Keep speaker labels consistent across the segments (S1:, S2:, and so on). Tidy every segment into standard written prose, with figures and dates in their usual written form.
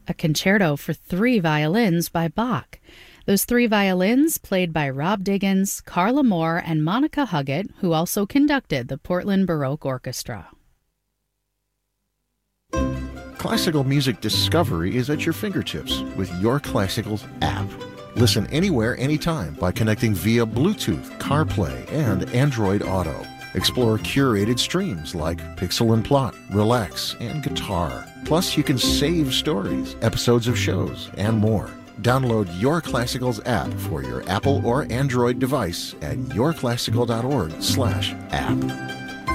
S1: a concerto for 3 violins by Bach. Those 3 violins played by Rob Diggins, Carla Moore, and Monica Huggett, who also conducted the Portland Baroque Orchestra.
S2: Classical music discovery is at your fingertips with Your Classicals app. Listen anywhere, anytime by connecting via Bluetooth, CarPlay, and Android Auto. Explore curated streams like Pixel and Plot, Relax, and Guitar. Plus, you can save stories, episodes of shows, and more. Download Your Classicals app for your Apple or Android device at yourclassical.org/app.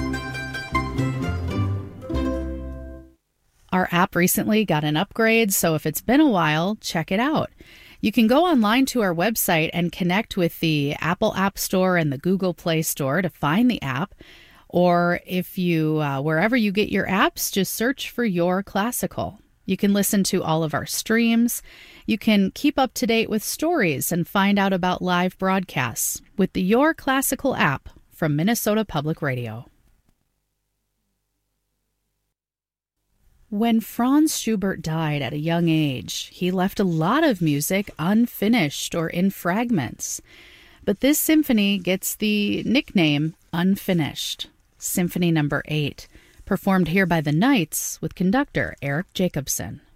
S1: Our app recently got an upgrade, so if it's been a while, check it out. You can go online to our website and connect with the Apple App Store and the Google Play Store to find the app. Or if you, wherever you get your apps, just search for Your Classical. You can listen to all of our streams. You can keep up to date with stories and find out about live broadcasts with the Your Classical app from Minnesota Public Radio. When Franz Schubert died at a young age, he left a lot of music unfinished or in fragments. But this symphony gets the nickname Unfinished. Symphony No. 8, performed here by the Knights with conductor Eric Jacobson.